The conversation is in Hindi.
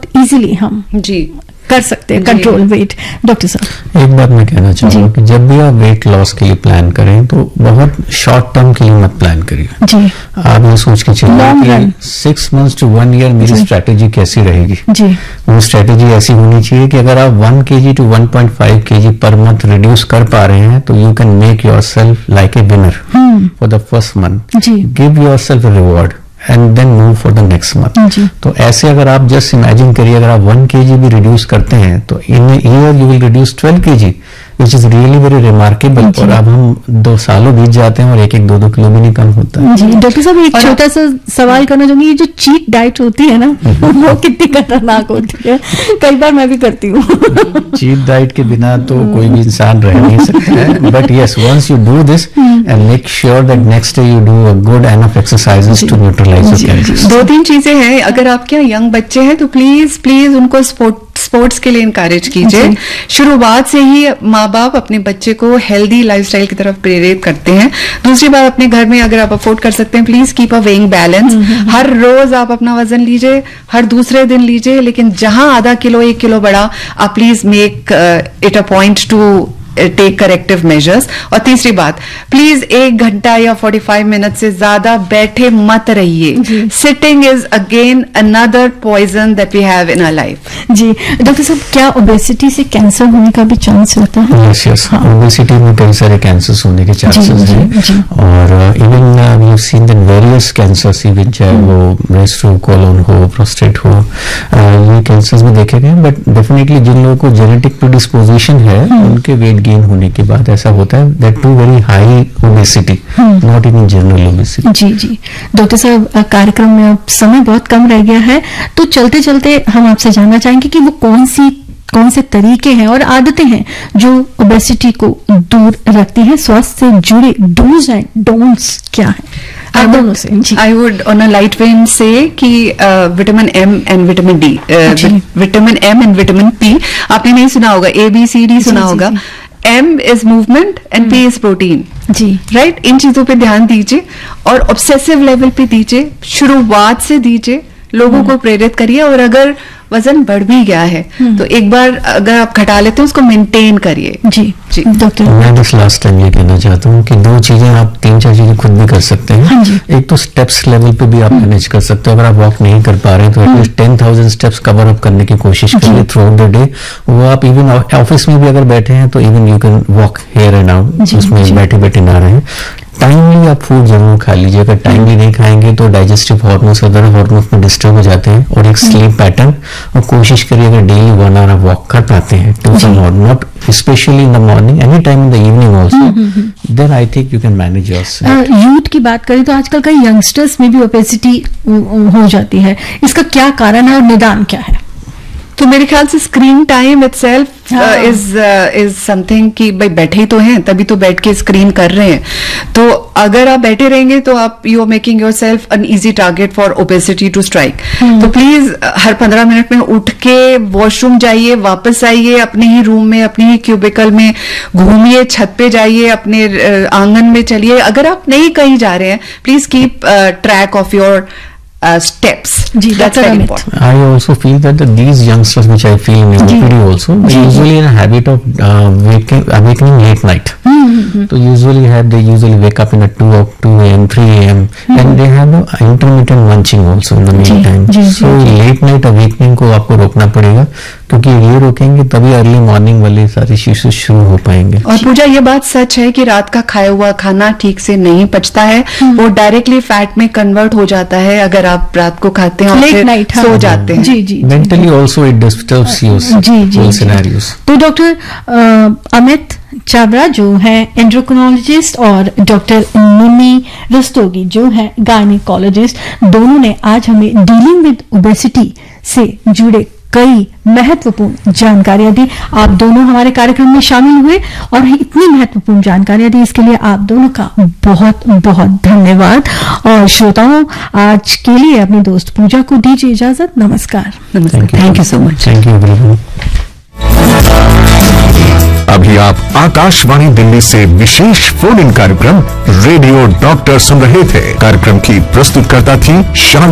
इजीली हम जी कर सकते हैं कंट्रोल वेट। डॉक्टर साहब, एक बात मैं कहना चाहूंगा कि जब भी आप वेट लॉस के लिए प्लान करें तो बहुत शॉर्ट टर्म के लिए मत प्लान करिए जी। आप ये सोच के चलिए कि 6 months to 1 year मेरी स्ट्रेटेजी कैसी रहेगी जी। वो स्ट्रेटेजी ऐसी होनी चाहिए कि अगर आप 1 kg to 1.5 kg per month reduce कर पा रहे हैं तो you can make your self like a winner for the first month. Give your self A reward and then move for the next month. तो ऐसे अगर आप जस्ट इमेजिन करिए अगर आप 1 kg भी रिड्यूस करते हैं तो इन year you will reduce 12 kg which is really very remarkable. और अब हम 2 सालों बीत जाते हैं और 1-2 किलो भी नहीं कम होता है। जी डॉक्टर साहब, एक छोटा सा सवाल करना चाहूंगी, ये जो चीट डाइट होती है ना वो कितनी खतरनाक होती है? कई बार मैं भी करती हूँ। चीट डाइट के बिना तो कोई भी इंसान रह नहीं सकता है, but yes once you do this and make sure that next day you do a good enough exercises to neutralise your calories. 2-3 चीजें हैं। अगर आपके यहाँ यंग बच्चे हैं तो प्लीज उनको स्पोर्ट्स के लिए इनकरेज कीजिए। शुरुआत से ही माँ बाप अपने बच्चे को हेल्दी लाइफस्टाइल की तरफ प्रेरित करते हैं। दूसरी बात, अपने घर में अगर आप अफोर्ड कर सकते हैं please keep a weighing balance. हर रोज आप अपना वजन लीजिए, हर दूसरे दिन लीजिए, लेकिन जहां आधा किलो 1 किलो बढ़ा आप please make it a point two take corrective measures. और तीसरी बात, प्लीज 1 घंटा या 45 मिनट से ज्यादा बैठे मत रहिए। Sitting is again another poison that we have in our life. Ji doctor साहब, क्या ओबेसिटी से कैंसर होने का भी चांस होता है? यस यस, ओबेसिटी में कई सारे कैंसर्स होने के चांसेस हैं। और even we have seen that various cancers, even चाहे वो ब्रेस्ट हो, कोलन हो, प्रोस्टेट हो, ये कैंसर्स भी देखे गए। बट डेफिनेटली जिन लोगों को जेनेटिक प्रेडिस्पोजिशन है उनके वेट गेन होने के बाद ऐसा होता है that to very high obesity, not in general obesity. Ji ji doctor साहब, कार्यक्रम में अब समय बहुत कम रह गया है, तो चलते चलते हम आपसे जानना चाहेंगे कि वो कौन से तरीके हैं और आदतें हैं जो ओबेसिटी को दूर रखती हैं? स्वास्थ्य से जुड़े डूज एंड डोंट्स क्या है? I would on a light vein say कि vitamin M and vitamin D, vitamin M and vitamin P आपने नहीं सुना होगा, ABCD सुना होगा। M is movement and P is protein। Ji right, इन चीजों पे ध्यान दीजिए और ऑब्सेसिव लेवल पे दीजिए, शुरुआत से दीजिए, लोगों को प्रेरित करिए। और अगर वजन बढ़ भी गया है तो एक बार अगर आप घटा लेते हैं उसको मेंटेन करिए। जी जी डॉक्टर, मैं बस लास्ट टाइम ये कहना चाहता हूँ कि 2 चीजें आप 3-4 चीजें खुद भी कर सकते हैं। हाँ जी। एक तो स्टेप्स लेवल पे भी आप मैनेज कर सकते हो। अगर आप वॉक नहीं कर पा रहे हैं तो एटलीस्ट 10,000 स्टेप्स कवर अप करने की कोशिश करिए थ्रू आउट द डे। वो आप इवन ऑफिस में भी अगर बैठे हैं तो even you can walk here and out, उसमें बैठे बैठे ना रहे। टाइमली आप फूड जरूर खा लीजिए। अगर टाइमली नहीं खाएंगे तो डाइजेस्टिव हार्मोन्स अदर हार्मोन्स में डिस्टर्ब हो जाते हैं। और एक स्लीप पैटर्न, और कोशिश करिए अगर डेली 1 hour आप वॉक कर पाते हैं टू सम और not specially in the morning, any time in the evening also, then I think you can manage yourself. Youth की बात करें तो आजकल कई यंगस्टर्स में भी ओबेसिटी हो जाती है, इसका क्या कारण है और निदान क्या है? तो मेरे ख्याल से screen time itself is something कि भाई बैठे ही तो हैं, तभी तो बैठ के स्क्रीन कर रहे हैं। तो अगर आप बैठे रहेंगे तो आप you are making your self an easy target for obesity to strike. तो प्लीज हर 15 मिनट में उठ के वॉशरूम जाइए, वापस आइए, अपने ही रूम में, अपनी ही क्यूबिकल में घूमिए, छत पे जाइए, अपने आंगन में चलिए। अगर आप नहीं कहीं जा रहे हैं, please keep track of your steps. That's very important. I also feel that these youngsters, which I feel in OPD also, they usually in a habit of awakening late night. So they usually wake up in at 2 a.m., 3 a.m. and they have intermittent munching also in the meantime. So late night awakening को आपको रोकना पड़ेगा, क्योंकि ये रोकेंगे तभी अर्ली मॉर्निंग वाले सारी चीजें शुरू हो पाएंगे। और पूजा, ये बात सच है कि रात का खाया हुआ खाना ठीक से नहीं पचता है, वो डायरेक्टली फैट में कन्वर्ट हो जाता है अगर आप रात को खाते हैं और फिर सो जाते हैं। जी जी, mentally also it disturbs your scenarios. तो डॉक्टर अमित चावड़ा जो है एंड्रोक्रोनोलॉजिस्ट और डॉक्टर निमी रस्तोगी जो है गायनिकोलॉजिस्ट, दोनों ने आज हमें डीलिंग विद ओबेसिटी से जुड़े कई महत्वपूर्ण जानकारियां दी। आप दोनों हमारे कार्यक्रम में शामिल हुए और इतनी महत्वपूर्ण जानकारियां दी, इसके लिए आप दोनों का बहुत बहुत धन्यवाद। और श्रोताओं, आज के लिए अपनी दोस्त पूजा को दीजिए इजाजत। नमस्कार। Thank you so much. Thank you. अभी आप आकाशवाणी दिल्ली से विशेष फोन इन कार्यक्रम रेडियो डॉक्टर सुन रहे थे। कार्यक्रम की प्रस्तुतकर्ता थी शान